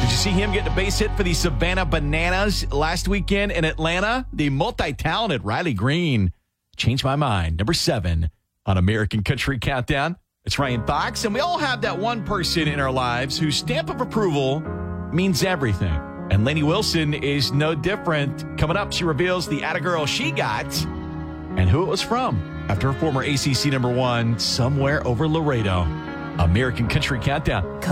Did you see him get a base hit for the Savannah Bananas last weekend in Atlanta? The multi-talented Riley Green changed my mind. Number 7 on American Country Countdown. It's Ryan Fox, and we all have that one person in our lives whose stamp of approval means everything. And Lainey Wilson is no different. Coming up, she reveals the atta girl she got and who it was from after her former ACC number 1, Somewhere Over Laredo. American Country Countdown.